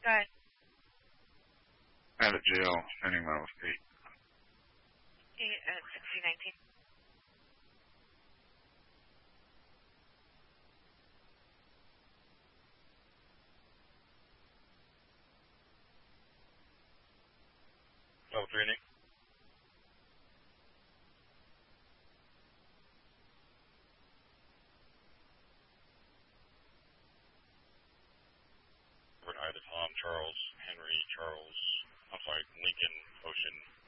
Go ahead. Out of jail, spending my estate. 6019. Level 3 Nick. Hi to Tom, Charles, Henry, Charles, I'm sorry, Lincoln, Ocean,